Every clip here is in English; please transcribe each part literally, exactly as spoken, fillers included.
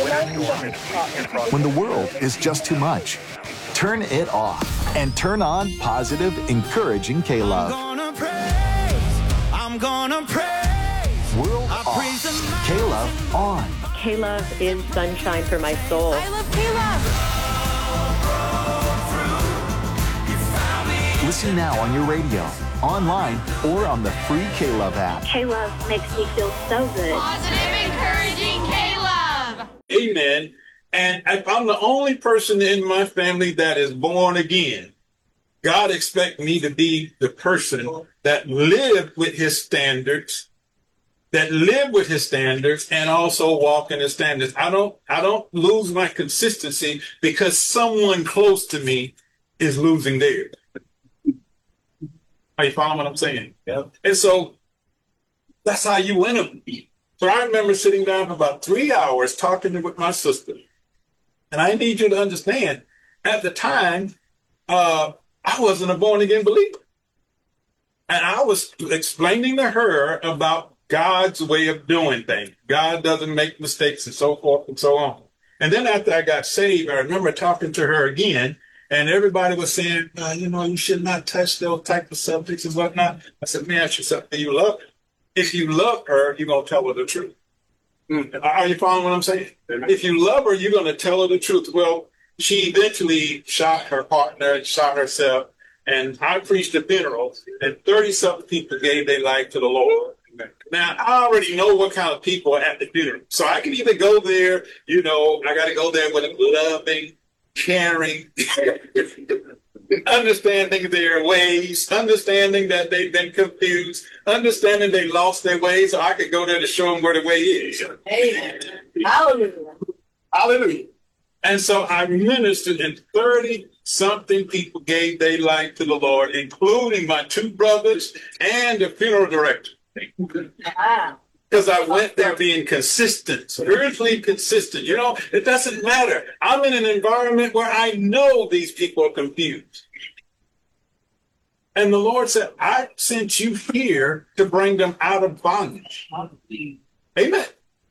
When the world is just too much, turn it off and turn on positive, encouraging K-Love. I'm gonna praise, I'm gonna praise. World off, K-Love on. K-Love is sunshine for my soul. I love K-Love. Listen now on your radio, online, or on the free K-Love app. K-Love makes me feel so good. Positive, encouraging K-Love. Amen. And if I'm the only person in my family that is born again, God expects me to be the person that lived with his standards, that live with his standards and also walk in his standards. I don't, I don't lose my consistency because someone close to me is losing theirs. Are you following what I'm saying? Yeah. And so that's how you win them. So I remember sitting down for about three hours talking with my sister. And I need you to understand, at the time, uh, I wasn't a born-again believer. And I was explaining to her about God's way of doing things. God doesn't make mistakes and so forth and so on. And then after I got saved, I remember talking to her again, and everybody was saying, uh, you know, you should not touch those type of subjects and whatnot. I said, man, ask you something. Do you love her? If you love her, you're going to tell her the truth. Mm. Are you following what I'm saying? Mm-hmm. If you love her, you're going to tell her the truth. Well, she eventually shot her partner and shot herself. And I preached a funeral, and thirty-something people gave their life to the Lord. Now, I already know what kind of people are at the funeral. So I can either go there, you know, I got to go there with a loving, caring, understanding their ways, understanding that they've been confused, understanding they lost their ways, so I could go there to show them where the way is. Amen. Hallelujah. Hallelujah. And so I ministered, and thirty-something people gave their life to the Lord, including my two brothers and the funeral director. Wow. Because I went there being consistent, spiritually consistent. You know, it doesn't matter. I'm in an environment where I know these people are confused. And the Lord said, I sent you here to bring them out of bondage. Amen.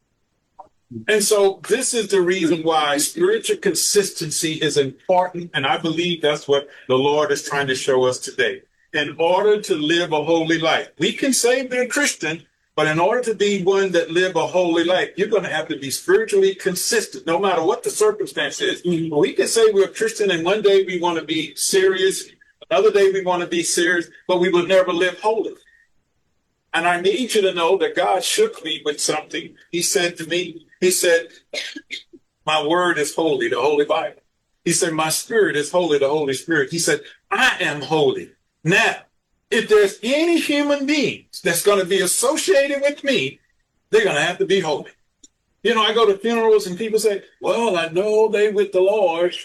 And so this is the reason why spiritual consistency is important. And I believe that's what the Lord is trying to show us today. In order to live a holy life, we can say we're Christian, but in order to be one that live a holy life, you're going to have to be spiritually consistent, no matter what the circumstance is. Mm-hmm. We can say we're Christian, and one day we want to be serious, another day we want to be serious, but we will never live holy. And I need you to know that God shook me with something. He said to me, he said, my word is holy, the Holy Bible. He said, my spirit is holy, the Holy Spirit. He said, I am holy. Now, if there's any human beings that's going to be associated with me, they're going to have to be holy. You know, I go to funerals and people say, well, I know they with the Lord.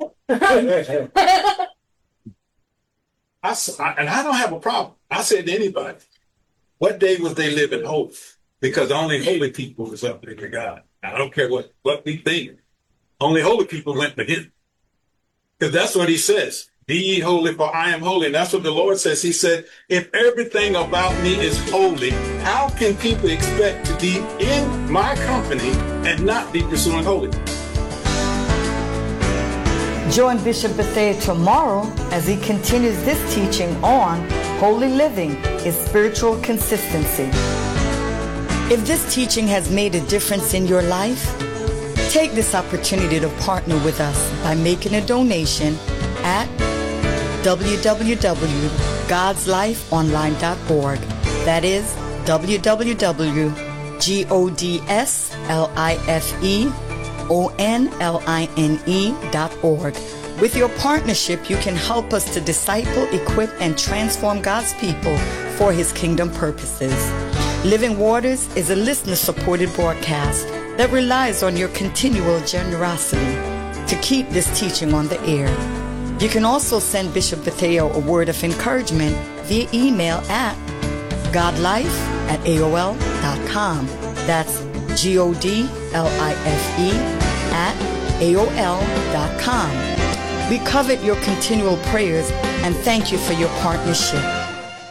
I, I, and I don't have a problem. I said to anybody, what day was they living holy? Because only holy people was up there to God. I don't care what, what we think. Only holy people went to him. Because that's what he says. Be ye holy, for I am holy. And that's what the Lord says. He said, if everything about me is holy, how can people expect to be in my company and not be pursuing holiness? Join Bishop Bethea tomorrow as he continues this teaching on holy living is spiritual consistency. If this teaching has made a difference in your life, take this opportunity to partner with us by making a donation at w w w dot gods life online dot org. That is w w w dot gods life dot org. With your partnership, you can help us to disciple, equip, and transform God's people for His kingdom purposes. Living Waters is a listener-supported broadcast that relies on your continual generosity to keep this teaching on the air. You can also send Bishop Bethea a word of encouragement via email at godlife at A O L dot com. That's G O D L I F E at A O L dot com. We covet your continual prayers and thank you for your partnership.